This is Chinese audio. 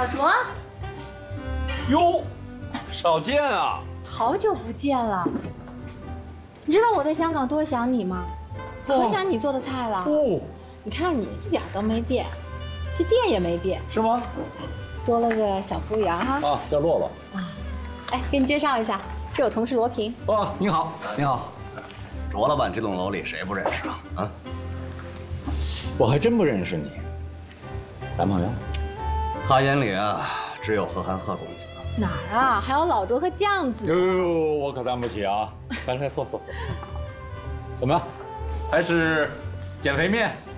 老卓， 哟，少见啊！ 好久不见了。你知道我在香港多想你吗？可想你做的菜了。 哦， 你看你一点都没变，这店也没变， 是吗？ 多了个小服务员哈。 啊，叫洛洛。 哎，给你介绍一下，这我同事罗平。 哇，您好，您好。 卓老板这栋楼里谁不认识啊？啊？ 我还真不认识你，男朋友？ 他眼里啊，只有贺涵贺公子。 哪儿啊？还有老卓和酱子。 哟，我可担不起啊！来，坐。怎么样？还是减肥面